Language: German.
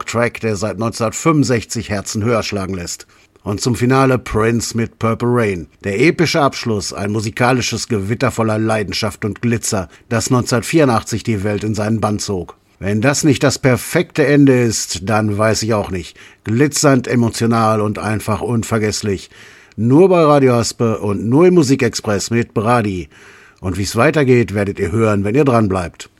Rock-Track, der seit 1965 Herzen höher schlagen lässt. Und zum Finale Prince mit Purple Rain. Der epische Abschluss, ein musikalisches Gewitter voller Leidenschaft und Glitzer, das 1984 die Welt in seinen Bann zog. Wenn das nicht das perfekte Ende ist, dann weiß ich auch nicht. Glitzernd, emotional und einfach unvergesslich. Nur bei Radio Haspe und nur im Musikexpress mit Brady. Und wie es weitergeht, werdet ihr hören, wenn ihr dran bleibt.